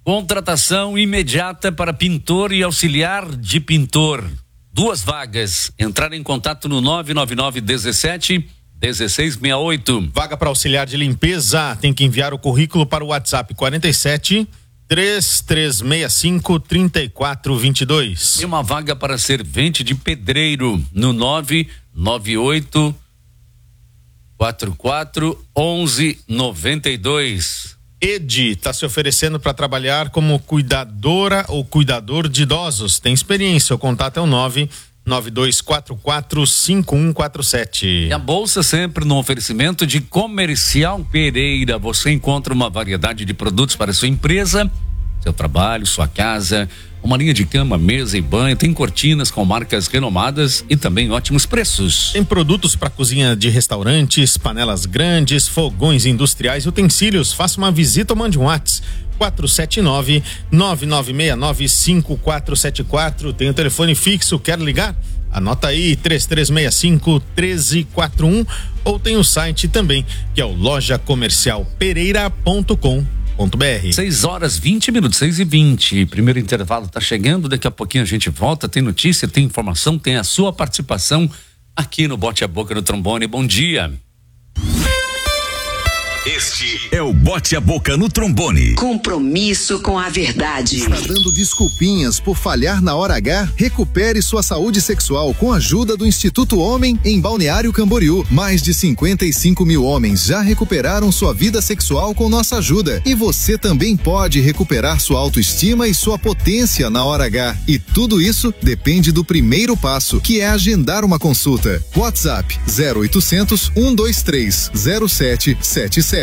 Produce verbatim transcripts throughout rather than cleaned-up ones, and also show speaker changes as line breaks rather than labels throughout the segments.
Contratação imediata para pintor e auxiliar de pintor. Duas vagas. Entrar em contato no nove nove nove dezessete dezesseis sessenta e oito.
Vaga para auxiliar de limpeza. Tem que enviar o currículo para o WhatsApp quarenta e sete, três três seis cinco, três quatro dois dois.
Tem uma vaga para servente de pedreiro no nove nove oito quatro quatro um um nove dois.
Edi está se oferecendo para trabalhar como cuidadora ou cuidador de idosos. Tem experiência. O contato é o nove nove dois quatro quatro cinco um quatro sete.
E a bolsa sempre no oferecimento de Comercial Pereira. Você encontra uma variedade de produtos para sua empresa, seu trabalho, sua casa, uma linha de cama, mesa e banho, tem cortinas com marcas renomadas e também ótimos preços.
Tem produtos para cozinha de restaurantes, panelas grandes, fogões industriais e utensílios. Faça uma visita ou mande um WhatsApp quatro sete nove, nove nove seis nove, cinco quatro sete quatro. Tem o telefone fixo, quer ligar? Anota aí, três três seis cinco, um três quatro um, ou tem o site também, que é o loja comercial pereira ponto com ponto br.
seis horas vinte minutos, seis e vinte. Primeiro intervalo tá chegando, daqui a pouquinho a gente volta, tem notícia, tem informação, tem a sua participação aqui no Bote a Boca no Trombone. Bom dia.
Este é o Bote a Boca no Trombone.
Compromisso com a verdade.
Está dando desculpinhas por falhar na hora H? Recupere sua saúde sexual com a ajuda do Instituto Homem em Balneário Camboriú. Mais de cinquenta e cinco mil homens já recuperaram sua vida sexual com nossa ajuda. E você também pode recuperar sua autoestima e sua potência na hora H. E tudo isso depende do primeiro passo, que é agendar uma consulta. WhatsApp zero oitocentos, um dois três, zero sete sete sete.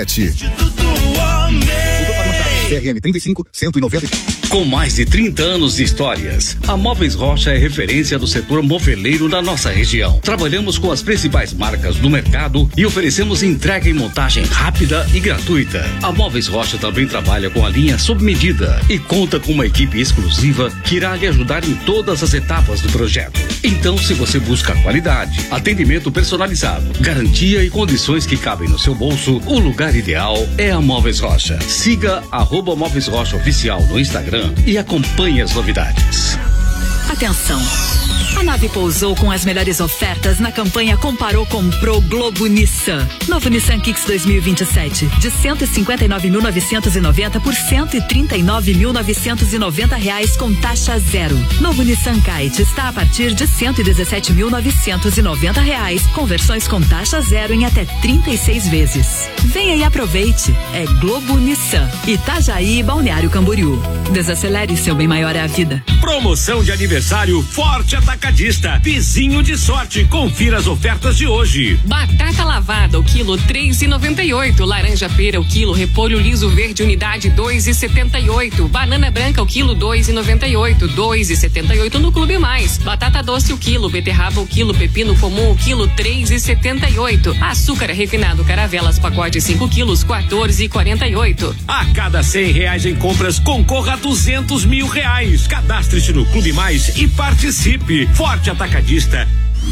C R M trinta e cinco, cento e noventa.
Com mais de trinta anos de histórias, a Móveis Rocha é referência do setor moveleiro da nossa região. Trabalhamos com as principais marcas do mercado e oferecemos entrega e montagem rápida e gratuita. A Móveis Rocha também trabalha com a linha sob medida e conta com uma equipe exclusiva que irá lhe ajudar em todas as etapas do projeto. Então, se você busca qualidade, atendimento personalizado, garantia e condições que cabem no seu bolso, o lugar ideal é a Móveis Rocha. Siga arroba Móveis Rocha Oficial no Instagram e acompanhe as novidades.
Atenção! A nave pousou com as melhores ofertas na campanha Comparou Comprou Globo Nissan. Novo Nissan Kicks dois mil e vinte e sete de cento e cinquenta e nove mil novecentos e noventa por cento e trinta e nove mil novecentos e noventa reais com taxa zero. Novo Nissan Kite está a partir de cento e dezessete mil novecentos e noventa reais com versões com taxa zero em até trinta e seis vezes. Venha e aproveite. É Globo Nissan, Itajaí e Balneário Camboriú. Desacelere, seu bem maior é a vida.
Promoção de aniversário Forte Atacadista. Vizinho de sorte. Confira as ofertas de hoje.
Batata lavada, o quilo três e noventa e oito. Laranja pera, o quilo. Repolho liso verde, unidade dois e setenta e oito. Banana branca, o quilo dois e noventa e oito. dois e setenta e oito no Clube Mais. Batata doce, o quilo. Beterraba, o quilo. Pepino comum, o quilo. três e setenta e oito. Açúcar refinado Caravelas, pacote cinco quilos. quatorze e quarenta e oito.
A cada cem reais em compras, concorra a duzentos mil reais. Cadastre-se no Clube Mais e participe. Forte Atacadista.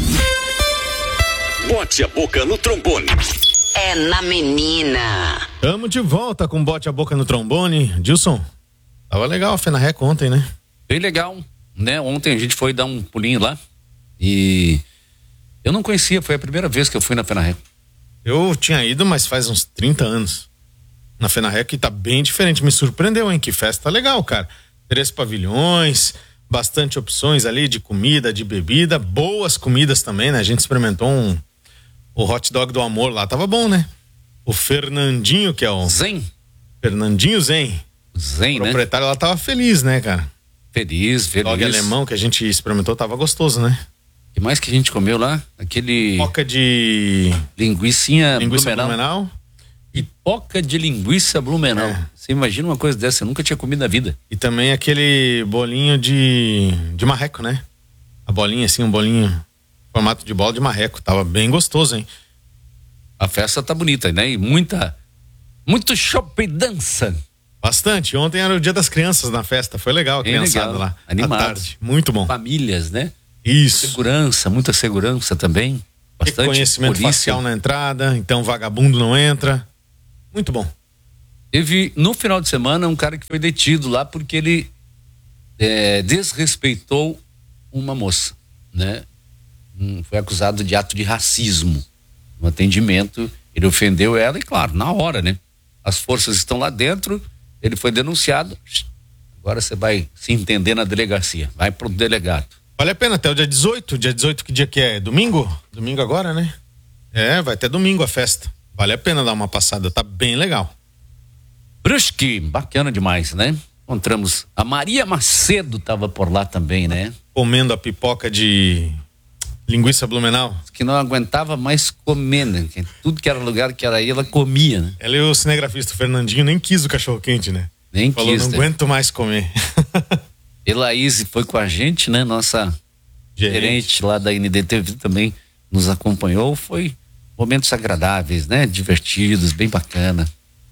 Bote a Boca no Trombone.
É na menina.
Tamo de volta com Bote a Boca no Trombone. Dilson, tava legal a FenaRec ontem, né?
Bem legal, né? Ontem a gente foi dar um pulinho lá e eu não conhecia, foi a primeira vez que eu fui na FenaRec.
Eu tinha ido, mas faz uns trinta anos. Na FenaRec tá bem diferente, me surpreendeu, hein? Que festa legal, cara. Três pavilhões, bastante opções ali de comida, de bebida, boas comidas também, né? A gente experimentou um, o hot dog do amor lá, tava bom, né? O Fernandinho, que é o...
Zen.
Fernandinho Zen.
Zen,
o proprietário lá tava feliz, né, cara?
Feliz, feliz.
Dog alemão que a gente experimentou tava gostoso, né?
O que mais que a gente comeu lá? Aquele...
Pipoca de...
Linguicinha
Linguiça
Blumenau.
Blumenau.
Pipoca de linguiça Blumenau. É. Você imagina uma coisa dessa? Eu nunca tinha comido na vida.
E também aquele bolinho de, de marreco, né? A bolinha assim, um bolinho formato de bola de marreco. Tava bem gostoso, hein?
A festa tá bonita, né? E muita, muito shopping dança.
Bastante. Ontem era o dia das crianças na festa. Foi legal a
bem
criançada
legal.
lá.
Animado.
À tarde. Muito bom.
Famílias, né?
Isso.
Segurança, muita segurança também. Bastante
reconhecimento
polícia.
facial na entrada, então vagabundo não entra. Muito bom.
Teve, no final de semana, um cara que foi detido lá porque ele é, desrespeitou uma moça, né? Hum, foi acusado de ato de racismo. No atendimento, ele ofendeu ela e, claro, na hora, né? As forças estão lá dentro, ele foi denunciado. Agora você vai se entender na delegacia. Vai pro delegado.
Vale a pena até o dia dezoito. Dia dezoito, que dia que é? Domingo? Domingo agora, né? É, vai até domingo a festa. Vale a pena dar uma passada, tá bem legal.
Brusque, bacana demais, né? Encontramos a Maria Macedo, tava por lá também, né?
Comendo a pipoca de linguiça Blumenau.
Que não aguentava mais comer, né? Tudo que era lugar que era aí, ela comia, né?
Ela e o cinegrafista Fernandinho nem quis o cachorro quente, né?
Nem
Falou,
quis.
não
né?
aguento mais comer.
Elaíse foi com a gente, né? Nossa gerente, gerente lá da N D T V também nos acompanhou. Foi momentos agradáveis, né? Divertidos, bem bacana.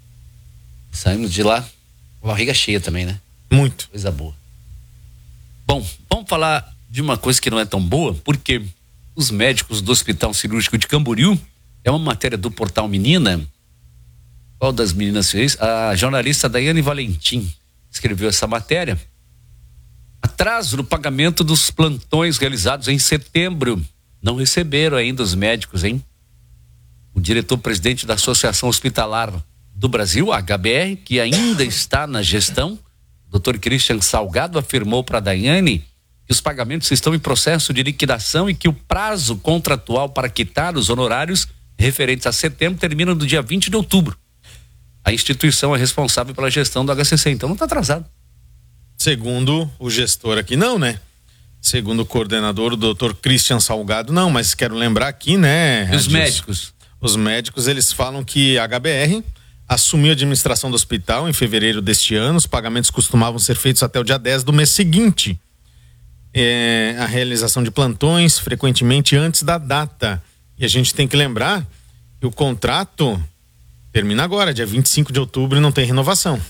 Saímos de lá com a barriga cheia também, né?
Muito.
Coisa boa. Bom, vamos falar de uma coisa que não é tão boa, porque os médicos do Hospital Cirúrgico de Camboriú, é uma matéria do portal Menina. Qual das meninas fez? A jornalista Daiane Valentim escreveu essa matéria. Atraso no pagamento dos plantões realizados em setembro. Não receberam ainda os médicos, hein? O diretor-presidente da Associação Hospitalar do Brasil, a H B R, que ainda está na gestão, doutor Christian Salgado, afirmou para a Daiane que os pagamentos estão em processo de liquidação e que o prazo contratual para quitar os honorários referentes a setembro termina no dia vinte de outubro. A instituição é responsável pela gestão do H C C, então não está atrasado.
Segundo o gestor aqui, não, né? Segundo o coordenador, o doutor Christian Salgado, não, mas quero lembrar aqui, né?
E os médicos?
Os médicos, eles falam que a H B R assumiu a administração do hospital em fevereiro deste ano. Os pagamentos costumavam ser feitos até o dia dez do mês seguinte. É, a realização de plantões frequentemente antes da data. E a gente tem que lembrar que o contrato termina agora, dia vinte e cinco de outubro, e não tem renovação.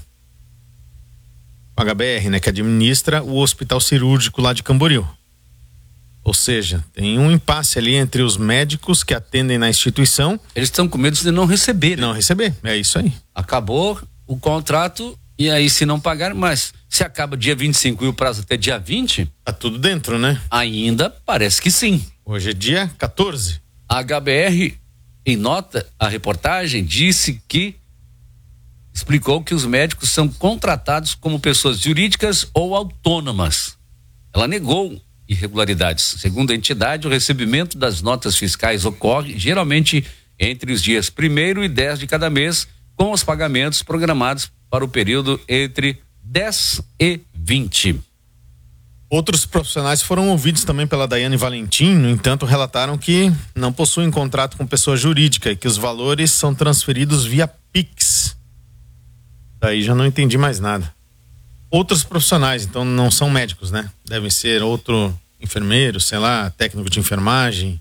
O H B R, né, que administra o Hospital Cirúrgico lá de Camboriú. Ou seja, tem um impasse ali entre os médicos que atendem na instituição.
Eles estão com medo de não receber. Né?
Não receber, é isso aí.
Acabou o contrato e aí se não pagar, mas se acaba dia vinte e cinco e o prazo até dia vinte...
Tá tudo dentro, né?
Ainda parece que sim.
Hoje é dia quatorze.
A H B R, em nota, a reportagem disse que explicou que os médicos são contratados como pessoas jurídicas ou autônomas. Ela negou irregularidades. Segundo a entidade, o recebimento das notas fiscais ocorre geralmente entre os dias primeiro e dez de cada mês, com os pagamentos programados para o período entre dez e vinte.
Outros profissionais foram ouvidos também pela Daiane Valentim, no entanto, relataram que não possuem contrato com pessoa jurídica e que os valores são transferidos via Pix. Daí já não entendi mais nada. Outros profissionais, então não são médicos, né? Devem ser outro enfermeiro, sei lá, técnico de enfermagem.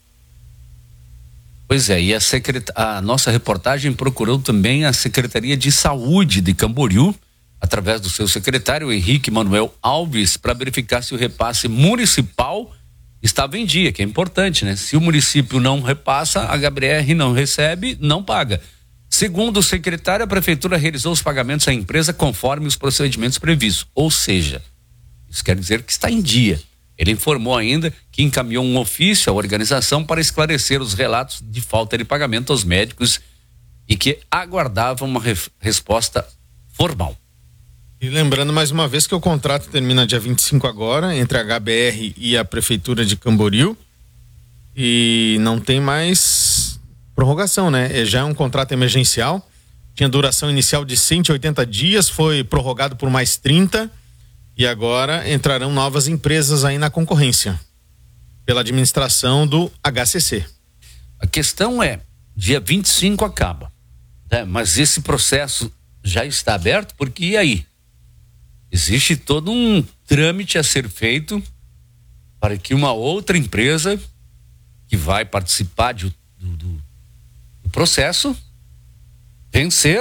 Pois é, e a, secret... a nossa reportagem procurou também a Secretaria de Saúde de Camboriú, através do seu secretário Henrique Manuel Alves, para verificar se o repasse municipal estava em dia, que é importante, né? Se o município não repassa, a H B R não recebe, não paga. Segundo o secretário, a prefeitura realizou os pagamentos à empresa conforme os procedimentos previstos, ou seja, isso quer dizer que está em dia. Ele informou ainda que encaminhou um ofício à organização para esclarecer os relatos de falta de pagamento aos médicos e que aguardavam uma re- resposta formal.
E lembrando mais uma vez que o contrato termina dia vinte e cinco agora, entre a H B R e a prefeitura de Camboriú, e não tem mais prorrogação, né? Já é um contrato emergencial, tinha duração inicial de cento e oitenta dias, foi prorrogado por mais trinta e agora entrarão novas empresas aí na concorrência pela administração do H C C.
A questão é, dia vinte e cinco acaba, né? Mas esse processo já está aberto, porque e aí? Existe todo um trâmite a ser feito para que uma outra empresa que vai participar de, do, do o processo vencer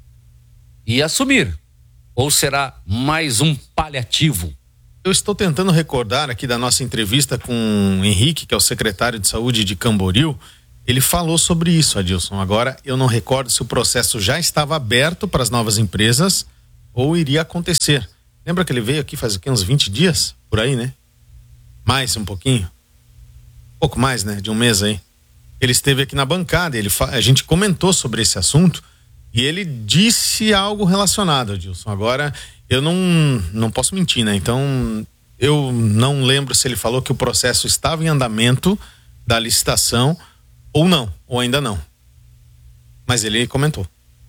e assumir, ou será mais um paliativo?
Eu estou tentando recordar aqui da nossa entrevista com o Henrique, que é o secretário de saúde de Camboriú, Ele falou sobre isso, Adilson. Agora, eu não recordo se o processo já estava aberto para as novas empresas ou iria acontecer. Lembra que ele veio aqui faz o quê? Uns vinte dias? Por aí, né? Mais um pouquinho. Um pouco mais, né? De um mês aí. Ele esteve aqui na bancada, ele fa... a gente comentou sobre esse assunto e ele disse algo relacionado, Adilson. Agora, eu não, não posso mentir, né? Então, eu não lembro se ele falou que o processo estava em andamento da licitação ou não, ou ainda não. Mas ele comentou.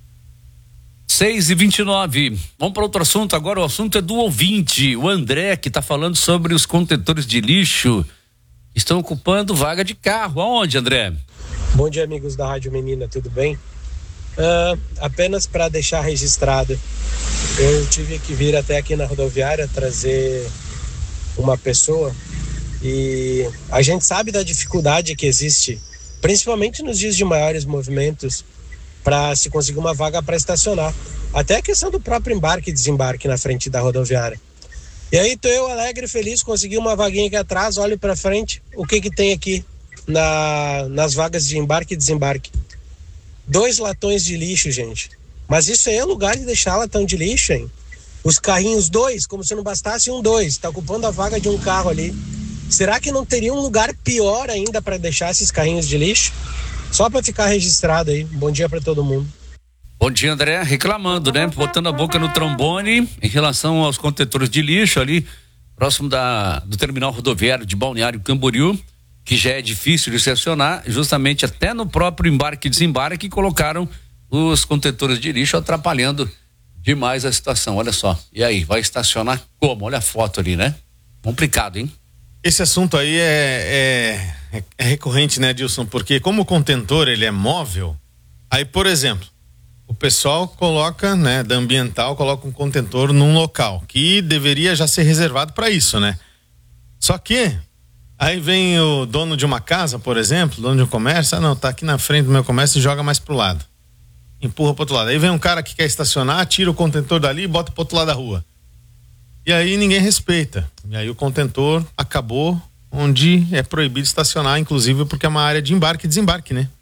seis e vinte e nove. Vamos para outro assunto agora. O assunto é do ouvinte, o André, que está falando sobre os contentores de lixo que estão ocupando vaga de carro. Aonde, André?
Bom dia, amigos da Rádio Menina, tudo bem? Uh, apenas para deixar registrado, eu tive que vir até aqui na rodoviária trazer uma pessoa e a gente sabe da dificuldade que existe, principalmente nos dias de maiores movimentos, para se conseguir uma vaga para estacionar. Até a questão do próprio embarque e desembarque na frente da rodoviária. E aí tô eu alegre e feliz, consegui uma vaguinha aqui atrás, olho para frente, o que que tem aqui na, nas vagas de embarque e desembarque? Dois latões de lixo, gente. Mas isso aí é lugar de deixar latão de lixo, hein? Os carrinhos dois, como se não bastasse um dois, tá ocupando a vaga de um carro ali. Será que não teria um lugar pior ainda para deixar esses carrinhos de lixo? Só para ficar registrado aí. Bom dia para todo mundo.
Bom dia, André. Reclamando, né? Botando a boca no trombone em relação aos contentores de lixo ali próximo da, do terminal rodoviário de Balneário Camboriú, que já é difícil de se acionar, justamente até no próprio embarque e desembarque colocaram os contentores de lixo atrapalhando demais a situação. Olha só. E aí, vai estacionar como? Olha a foto ali, né? Complicado, hein?
Esse assunto aí é, é, é recorrente, né, Dilson? Porque como o contentor ele é móvel, aí, por exemplo, o pessoal coloca, né, da ambiental, coloca um contentor num local que deveria já ser reservado para isso, né? Só que aí vem o dono de uma casa, por exemplo, dono de um comércio, ah não, tá aqui na frente do meu comércio e joga mais pro lado. Empurra pro outro lado. Aí vem um cara que quer estacionar, tira o contentor dali e bota pro outro lado da rua. E aí ninguém respeita. E aí o contentor acabou onde é proibido estacionar, inclusive porque é uma área de embarque e desembarque, né?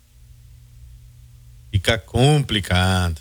Fica complicado.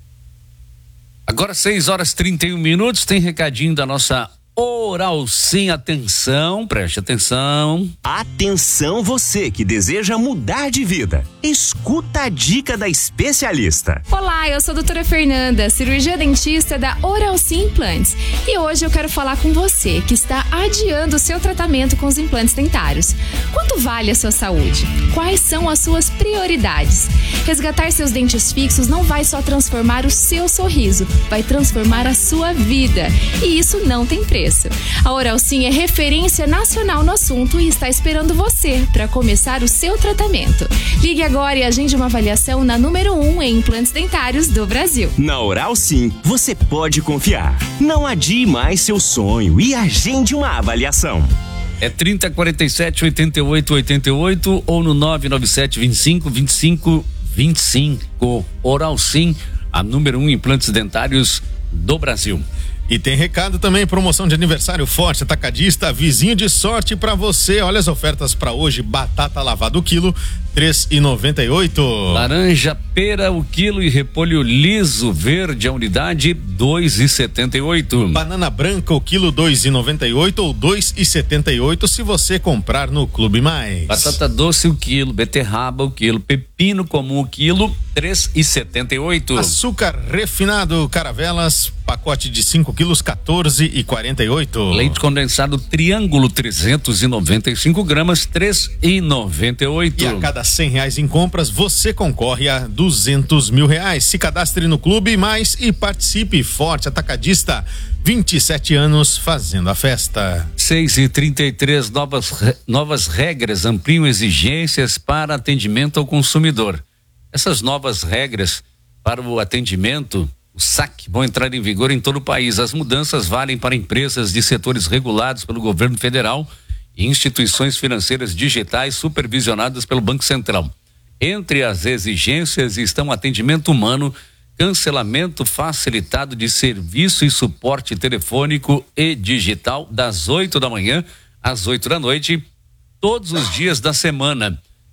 Agora seis horas e trinta e um minutos, tem recadinho da nossa Oral Sim. Atenção, preste atenção.
Atenção você que deseja mudar de vida. Escuta a dica da especialista.
Olá, eu sou a doutora Fernanda, cirurgia dentista da Oral Sim Implantes. E hoje eu quero falar com você que está adiando o seu tratamento com os implantes dentários. Quanto vale a sua saúde? Quais são as suas prioridades? Resgatar seus dentes fixos não vai só transformar o seu sorriso, vai transformar a sua vida. E isso não tem preço. A Oral Sim é referência nacional no assunto e está esperando você para começar o seu tratamento. Ligue agora e agende uma avaliação na número um em implantes dentários do Brasil.
Na Oral Sim, você pode confiar. Não adie mais seu sonho e agende uma avaliação.
É trinta, quarenta e sete, oitenta e oito, oitenta e oito ou no nove nove sete, vinte e cinco, vinte e cinco, vinte e cinco. Oral Sim, a número um em implantes dentários do Brasil.
E tem recado também, promoção de aniversário forte, atacadista, vizinho de sorte pra você. Olha as ofertas pra hoje: batata lavada o quilo, três e noventa e oito.
Laranja pera o quilo e repolho liso verde a unidade, dois e setenta e oito.
Banana branca o quilo, dois e noventa e oito ou dois e setenta e oito se você comprar no Clube Mais.
Batata doce o quilo, beterraba o quilo, pepino comum o quilo, três e setenta e oito.
Açúcar refinado Caravelas, pacote de cinco quilos, quatorze e quarenta e oito.
Leite condensado Triângulo, trezentos e noventa e cinco gramas, três e noventa e oito.
E a cada cem reais em compras você concorre a duzentos mil reais. Se cadastre no Clube Mais e participe. Forte Atacadista, vinte e sete anos fazendo a festa.
seis e trinta e três. Novas, novas regras ampliam exigências para atendimento ao consumidor. Essas novas regras para o atendimento, o S A C, vão entrar em vigor em todo o país. As mudanças valem para empresas de setores regulados pelo governo federal e instituições financeiras digitais supervisionadas pelo Banco Central. Entre as exigências estão atendimento humano, cancelamento facilitado de serviço e suporte telefônico e digital das oito da manhã às oito da noite, todos os dias da semana.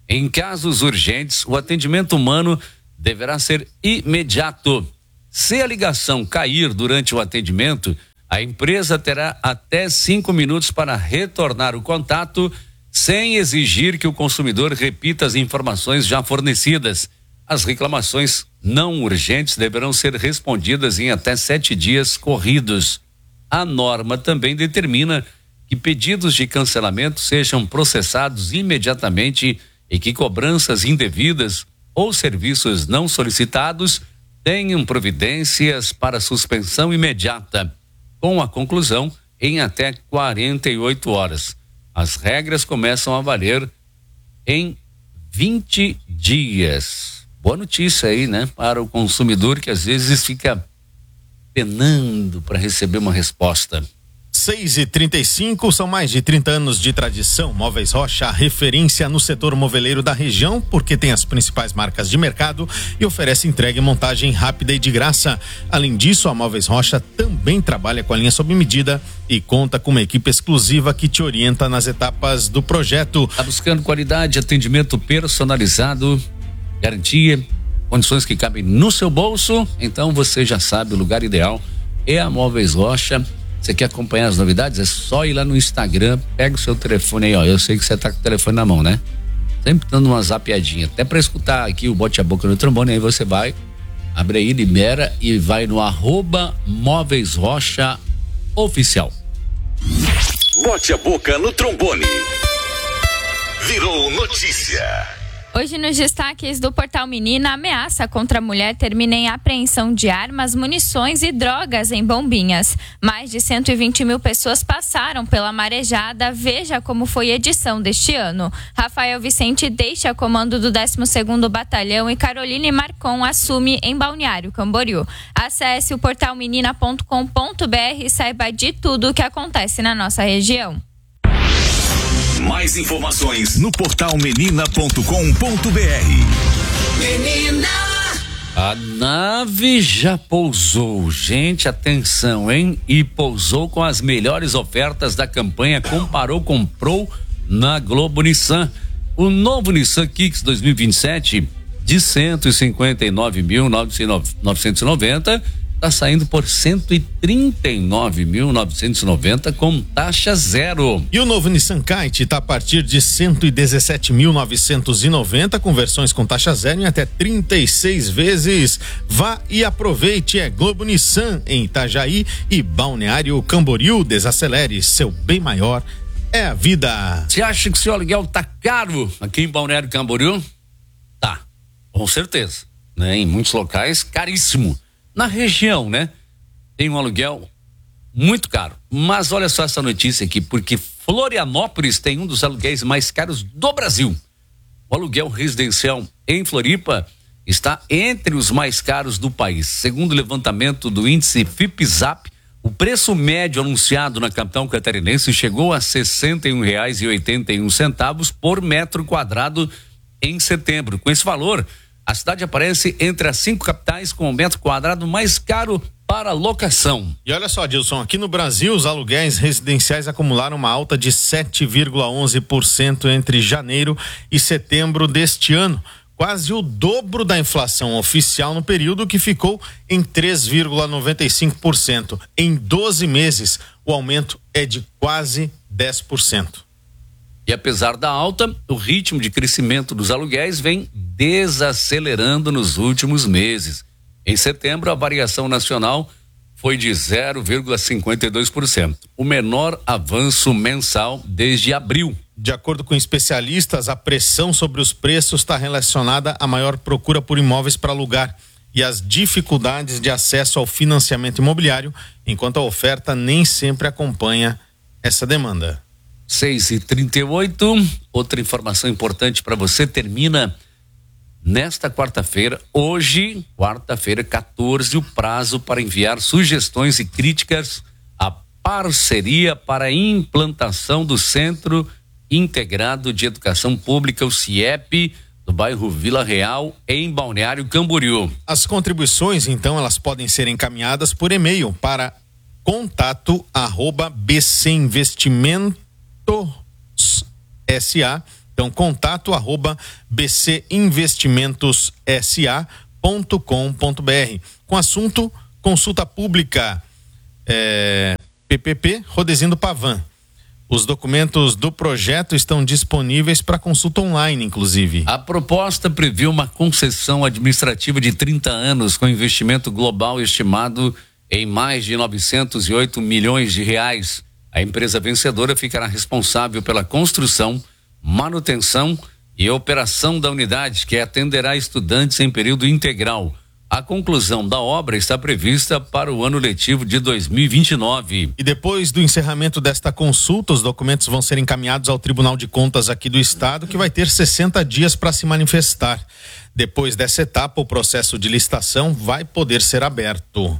Em casos urgentes, o atendimento humano deverá ser imediato. Se a ligação cair durante o atendimento, a empresa terá até cinco minutos para retornar o contato, sem exigir que o consumidor repita as informações já fornecidas. As reclamações não urgentes deverão ser respondidas em até sete dias corridos. A norma também determina que pedidos de cancelamento sejam processados imediatamente e que cobranças indevidas ou serviços não solicitados tenham providências para suspensão imediata, com a conclusão em até quarenta e oito horas. As regras começam a valer em vinte dias. Boa notícia aí, né? Para o consumidor que às vezes fica penando para receber uma resposta.
seis e trinta e cinco, são mais de trinta anos de tradição. Móveis Rocha, referência no setor moveleiro da região, porque tem as principais marcas de mercado e oferece entrega e montagem rápida e de graça. Além disso, a Móveis Rocha também trabalha com a linha sob medida e conta com uma equipe exclusiva que te orienta nas etapas do projeto.
Tá buscando qualidade, atendimento personalizado, garantia, condições que cabem no seu bolso? Então você já sabe, o lugar ideal é a Móveis Rocha. Você quer acompanhar as novidades? É só ir lá no Instagram, pega o seu telefone aí, ó. Eu sei que você tá com o telefone na mão, né? Sempre dando uma zapeadinha, até pra escutar aqui o Bote a Boca no Trombone. Aí você vai, abre aí, libera e vai no arroba Móveis Rocha Oficial.
Bote a Boca no Trombone. Virou notícia.
Hoje, nos destaques do Portal Menina, a ameaça contra a mulher termina em apreensão de armas, munições e drogas em Bombinhas. Mais de cento e vinte mil pessoas passaram pela marejada. Veja como foi a edição deste ano. Rafael Vicente deixa comando do décimo segundo Batalhão e Caroline Marcon assume em Balneário Camboriú. Acesse o portal menina ponto com ponto br e saiba de tudo o que acontece na nossa região.
Mais informações no portal menina ponto com ponto br.
Menina! A nave já pousou. Gente, atenção, hein? E pousou com as melhores ofertas da campanha Comparou, Comprou na Globo Nissan. O novo Nissan Kicks dois mil e vinte e sete de cento e cinquenta e nove mil novecentos e noventa está saindo por cento e trinta e nove mil novecentos e noventa com taxa zero.
E o novo Nissan Kite está a partir de cento e dezessete mil novecentos e noventa com versões com taxa zero em até trinta e seis vezes. Vá e aproveite, é Globo Nissan em Itajaí e Balneário Camboriú. Desacelere, seu bem maior é a vida.
Você acha que seu aluguel tá caro aqui em Balneário Camboriú? Tá, com certeza, né? Em muitos locais, caríssimo. Na região, né? Tem um aluguel muito caro. Mas olha só essa notícia aqui, porque Florianópolis tem um dos aluguéis mais caros do Brasil. O aluguel residencial em Floripa está entre os mais caros do país. Segundo o levantamento do índice FIPZAP, o preço médio anunciado na capital catarinense chegou a sessenta e um reais e oitenta e um centavos por metro quadrado em setembro. Com esse valor, a cidade aparece entre as cinco capitais com o metro quadrado mais caro para locação.
E olha só, Dilson, aqui no Brasil os aluguéis residenciais acumularam uma alta de sete vírgula onze por cento entre janeiro e setembro deste ano, quase o dobro da inflação oficial no período, que ficou em três vírgula noventa e cinco por cento. Em doze meses, o aumento é de quase dez por cento.
E apesar da alta, o ritmo de crescimento dos aluguéis vem desacelerando nos últimos meses. Em setembro, a variação nacional foi de zero vírgula cinquenta e dois por cento, o menor avanço mensal desde abril.
De acordo com especialistas, a pressão sobre os preços está relacionada à maior procura por imóveis para alugar e às dificuldades de acesso ao financiamento imobiliário, enquanto a oferta nem sempre acompanha essa demanda.
seis e trinta e oito, outra informação importante para você, termina nesta quarta-feira, hoje, quarta-feira, quatorze, o prazo para enviar sugestões e críticas à parceria para a implantação do Centro Integrado de Educação Pública, o CIEP, do bairro Vila Real, em Balneário Camboriú.
As contribuições, então, elas podem ser encaminhadas por e-mail para contato arroba bcinvestimentos sa Então, contato arroba b c investimentos s a ponto com ponto b r. Com assunto, consulta pública é, P P P Rodezindo Pavan. Os documentos do projeto estão disponíveis para consulta online, inclusive.
A proposta previu uma concessão administrativa de trinta anos com investimento global estimado em mais de novecentos e oito milhões de reais. A empresa vencedora ficará responsável pela construção, manutenção e operação da unidade, que atenderá estudantes em período integral. A conclusão da obra está prevista para o ano letivo de dois mil e vinte e nove.
E depois do encerramento desta consulta, os documentos vão ser encaminhados ao Tribunal de Contas aqui do Estado, que vai ter sessenta dias para se manifestar. Depois dessa etapa, o processo de licitação vai poder ser aberto.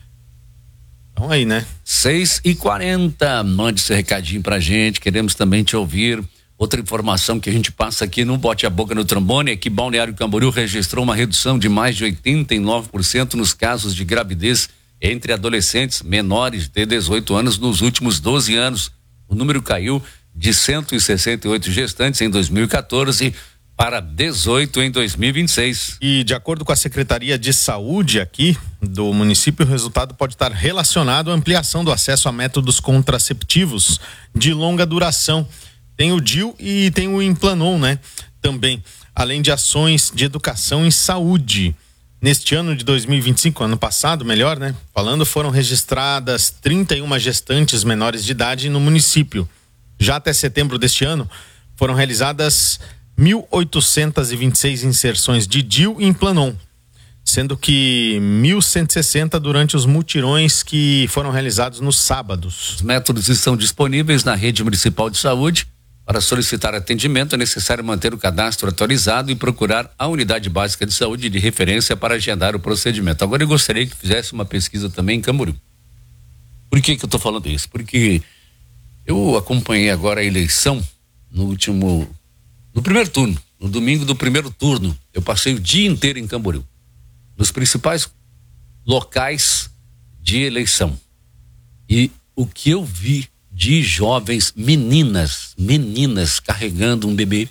Então aí, né?
seis e quarenta, mande esse recadinho pra gente, queremos também te ouvir. Outra informação que a gente passa aqui no Bote a Boca no Trombone é que Balneário Camboriú registrou uma redução de mais de oitenta e nove por cento nos casos de gravidez entre adolescentes menores de dezoito anos nos últimos doze anos. O número caiu de cento e sessenta e oito gestantes em dois mil e quatorze para dezoito em dois mil e vinte e seis.
E de acordo com a Secretaria de Saúde aqui do município, o resultado pode estar relacionado à ampliação do acesso a métodos contraceptivos de longa duração. Tem o D I U e tem o Implanon, né? Também, além de ações de educação em saúde. Neste ano de dois mil e vinte e cinco, ano passado, melhor, né? Falando, foram registradas trinta e uma gestantes menores de idade no município. Já até setembro deste ano, foram realizadas mil oitocentas e vinte e seis inserções de D I U e Implanon, sendo que mil cento e sessenta durante os mutirões que foram realizados nos sábados.
Os métodos estão disponíveis na rede municipal de saúde. Para solicitar atendimento, é necessário manter o cadastro atualizado e procurar a unidade básica de saúde de referência para agendar o procedimento. Agora eu gostaria que fizesse uma pesquisa também em Camboriú. Por que que eu estou falando isso? Porque eu acompanhei agora a eleição no último, no primeiro turno, no domingo do primeiro turno. Eu passei o dia inteiro em Camboriú, nos principais locais de eleição. E o que eu vi de jovens, meninas, meninas carregando um bebê,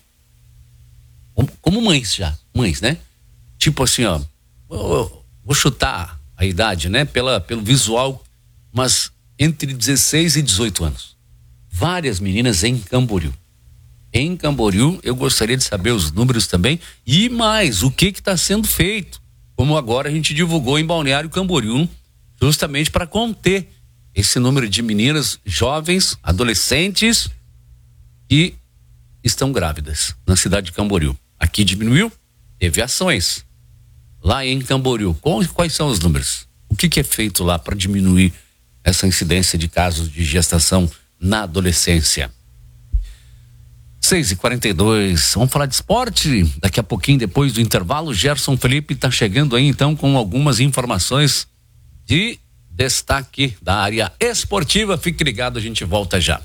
como mães já, mães, né? Tipo assim, ó, vou chutar a idade, né? Pela, pelo visual, mas entre dezesseis e dezoito anos. Várias meninas em Camboriú. Em Camboriú, eu gostaria de saber os números também e mais, o que que está sendo feito, como agora a gente divulgou em Balneário Camboriú, justamente para conter esse número de meninas jovens, adolescentes que estão grávidas na cidade de Camboriú. Aqui diminuiu, teve ações. Lá em Camboriú, quais são os números? O que que é feito lá para diminuir essa incidência de casos de gestação na adolescência? seis e quarenta e dois, vamos falar de esporte daqui a pouquinho, depois do intervalo. Gerson Felipe está chegando aí então com algumas informações de destaque da área esportiva. Fique ligado, a gente volta já.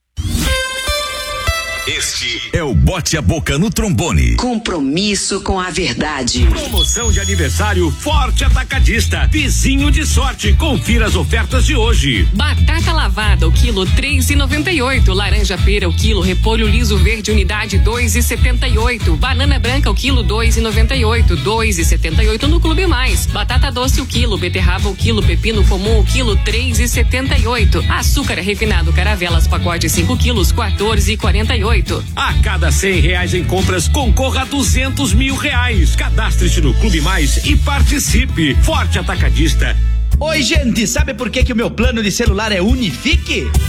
Este é o Bote a Boca no Trombone.
Compromisso com a verdade.
Promoção de aniversário Forte Atacadista. Vizinho de sorte. Confira as ofertas de hoje.
Batata lavada, o quilo três e noventa e oito. Laranja pera, o quilo. Repolho liso verde, unidade dois e setenta e oito. Banana branca, o quilo dois e noventa e oito. dois e setenta e oito no Clube Mais. Batata doce, o quilo. Beterraba, o quilo. Pepino comum, o quilo. três e setenta e oito. Açúcar refinado Caravelas, pacote cinco quilos. quatorze e quarenta e oito.
A cada cem reais em compras, concorra a duzentos mil reais. Cadastre-se no Clube Mais e participe. Forte Atacadista.
Oi, gente, sabe por que que o meu plano de celular é Unifique?